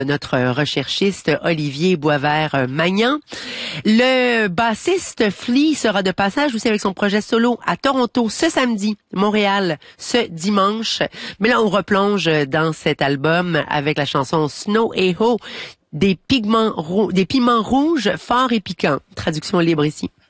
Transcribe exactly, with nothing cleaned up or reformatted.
notre recherchiste Olivier Boisvert-Magnan. Le bassiste Flea sera de passage aussi avec son projet solo à Toronto ce samedi, Montréal ce dimanche. Mais là, on replonge dans cet album avec la chanson Snow et Ho, des pigments rou- des piments rouges forts et piquants. Traduction libre ici.